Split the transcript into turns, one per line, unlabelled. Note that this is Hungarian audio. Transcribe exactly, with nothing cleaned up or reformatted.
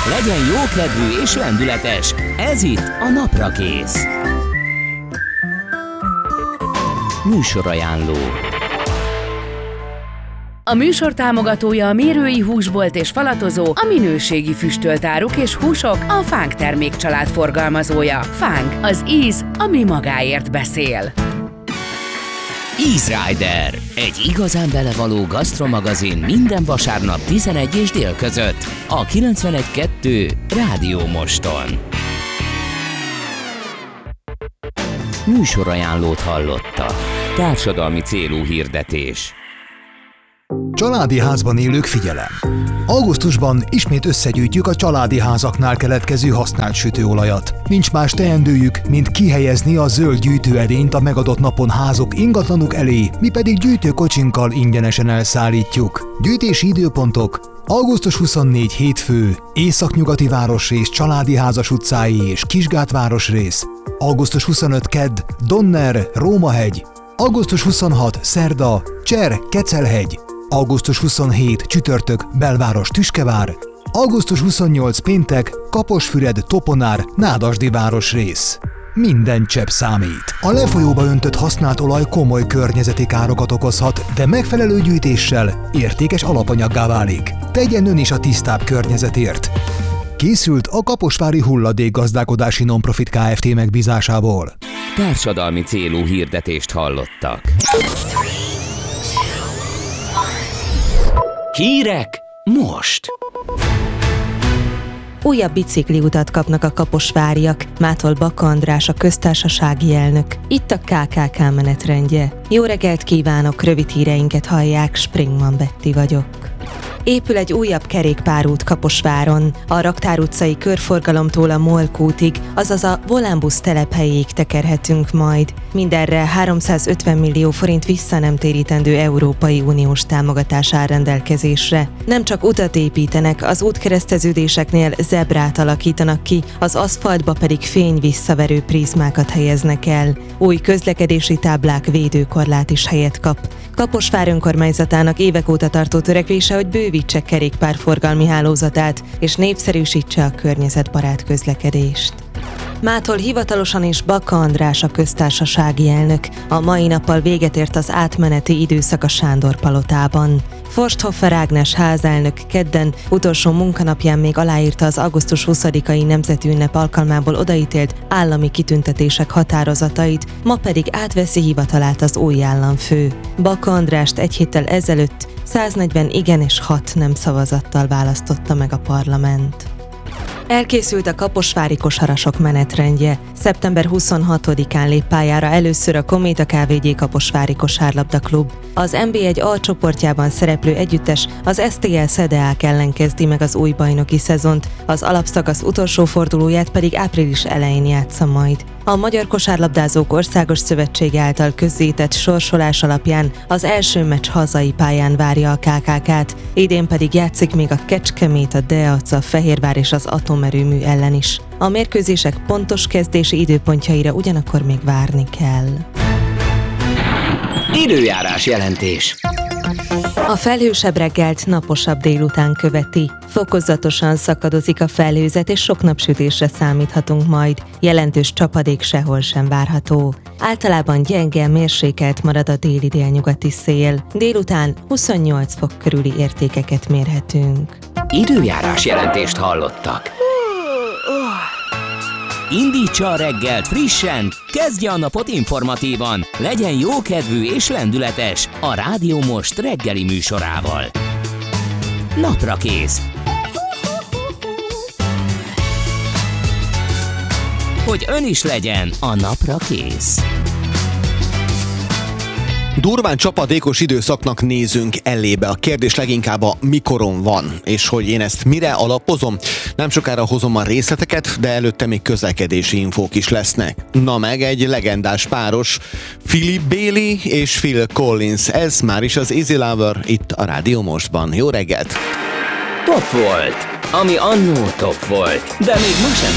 Legyen jókedvű és lendületes, ez itt a Naprakész. Műsorajánló.
A műsor támogatója a Mérői Húsbolt és Falatozó, a minőségi füstölt áruk és húsok, a Fánk termékcsalád forgalmazója. Fánk, az íz, ami magáért beszél.
Easy Rider, egy igazán belevaló gasztromagazin minden vasárnap tizenegy és dél között a kilencvenegy kettő Rádió Moston. Műsorajánlót hallotta. Társadalmi célú hirdetés.
Családi házban élők, figyelem! Augusztusban ismét összegyűjtjük a családi házaknál keletkező használt sütőolajat. Nincs más teendőjük, mint kihelyezni a zöld gyűjtőedényt a megadott napon házok ingatlanuk elé, mi pedig gyűjtőkocsinkkal ingyenesen elszállítjuk. Gyűjtési időpontok: augusztus huszonnégy hétfő, Északnyugati városrész Családi házas utcái és Kisgát városrész. augusztus huszonöt kedd, Donner, Rómahegy. augusztus huszonhat szerda, Cser, Kecelhegy. augusztus huszonhét csütörtök, Belváros, Tüskevár. augusztus huszonnyolc péntek, Kaposfüred, Toponár, Nádasdi városrész. Minden csepp számít. A lefolyóba öntött használt olaj komoly környezeti károkat okozhat, de megfelelő gyűjtéssel értékes alapanyaggá válik. Tegyen ön is a tisztább környezetért. Készült a Kaposvári Hulladékgazdálkodási Nonprofit Kft. Megbízásából.
Társadalmi célú hirdetést hallottak. Hírek most!
Újabb bicikliutat kapnak a kaposváriak, mától Baka András, a köztársasági elnök. Itt a ká ká ká menetrendje. Jó reggelt kívánok, rövid híreinket hallják, Springman Betty vagyok. Épül egy újabb kerékpárút Kaposváron. A Raktár utcai körforgalomtól a Molk útig, azaz a Volánbusz telephelyéig tekerhetünk majd. Mindenre háromszázötven millió forint vissza nem térítendő Európai Uniós támogatás áll rendelkezésre. Nem csak utat építenek, az útkereszteződéseknél zebrát alakítanak ki, az aszfaltba pedig fény-visszaverő prizmákat helyeznek el. Új közlekedési táblák, védőkorlát is helyet kap. Kaposvár önkormányzatának évek óta tartó törekvése, hogy bővítse kerékpárforgalmi hálózatát és népszerűsítse a környezetbarát közlekedést. Mától hivatalosan is Baka András, a köztársasági elnök. A mai nappal véget ért az átmeneti időszak a Sándor palotában. Forsthofer Ágnes házelnök kedden utolsó munkanapján még aláírta az augusztus huszadikai nemzetünnep alkalmából odaítélt állami kitüntetések határozatait, ma pedig átveszi hivatalát az új államfő. Baka Andrást egy héttel ezelőtt száznegyven igen és hat nem szavazattal választotta meg a parlament. Elkészült a kaposvári kosarasok menetrendje. szeptember huszonhatodikán lép pályára először a Kométa ká vé gé Kaposvári Kosárlabda Klub. Az en bé egy A csoportjában szereplő együttes az es té el Szedeák ellen kezdi meg az új bajnoki szezont, az alapszakasz utolsó fordulóját pedig április elején játsza majd. A Magyar Kosárlabdázók Országos Szövetsége által közzétett sorsolás alapján az első meccs hazai pályán várja a ká ká ká-t, idén pedig játszik még a Kecskemét, a Deac, a Fehérvár és az atomerőmű ellen is. A mérkőzések pontos kezdési időpontjaira ugyanakkor még várni kell.
Időjárás jelentés.
A felhősebb reggelt naposabb délután követi. Fokozatosan szakadozik a felhőzet, és sok napsütésre számíthatunk majd. Jelentős csapadék sehol sem várható. Általában gyenge, mérsékelt marad a déli délnyugati szél. Délután huszonnyolc fok körüli értékeket mérhetünk.
Időjárás jelentést hallottak. Indítsa a reggelt frissen, kezdje a napot informatívan, legyen jókedvű és lendületes a Rádió Most reggeli műsorával. Naprakész. Hogy ön is legyen a napra kész.
Durván csapadékos időszaknak nézünk elébe. A kérdés leginkább a mikoron van, és hogy én ezt mire alapozom. Nem sokára hozom a részleteket, de előtte még közlekedési infók is lesznek. Na meg egy legendás páros, Philip Bailey és Phil Collins. Ez már is az Easy Lover itt a Rádió Mostban. Jó reggelt!
Top volt, ami annó top volt, de még ma sem